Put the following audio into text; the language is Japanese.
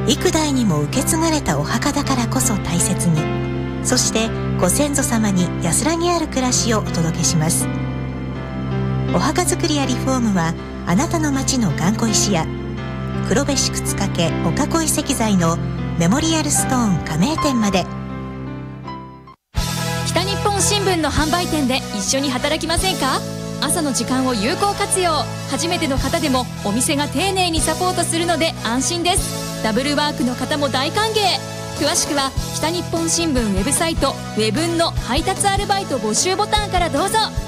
幾代にも受け継がれたお墓だからこそ大切に、そしてご先祖様に安らぎある暮らしをお届けします。お墓作りやリフォームはあなたの町の頑固石や黒部市靴掛お囲い石材のメモリアルストーン加盟店まで。 北日本新聞の販売店で一緒に働きませんか？朝の時間を有効活用。初めての方でもお店が丁寧にサポートするので安心です。ダブルワークの方も大歓迎。詳しくは北日本新聞ウェブサイトウェブンの配達アルバイト募集ボタンからどうぞ。